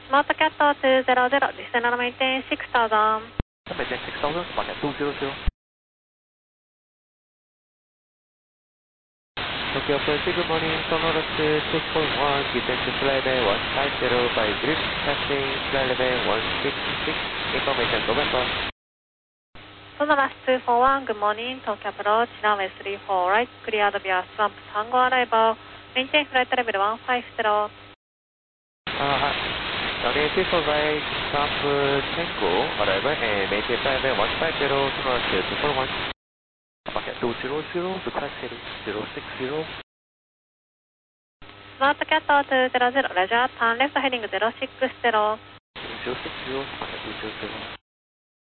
Smart Cat 200, descend maintain 6000. Maintain 6000, market 200. Tokyo Approach, good morning, Sonora 6.1, detention flight level 1505 group, passing flight level 166, information November. Sonora 241, good morning, Tokyo Approach, runway 34 right, cleared via Swamp Tango arrival, maintain flight level 150. Runway 34 right, Swamp Tango arrival, and maintain flight level 150, Sonora 241. Market 200, request heading 060. Smart Cat 200, Roger, turn left heading 060. 060, market 200.